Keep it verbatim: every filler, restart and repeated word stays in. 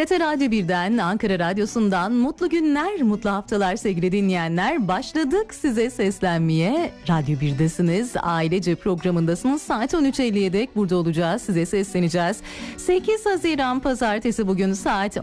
T R T Radyo birden, Ankara Radyosu'ndan mutlu günler, mutlu haftalar sevgili dinleyenler. Başladık size seslenmeye. Radyo birdesiniz, ailece programındasınız. Saat on üç elliye dek burada olacağız, size sesleneceğiz. sekiz Haziran Pazartesi bugün saat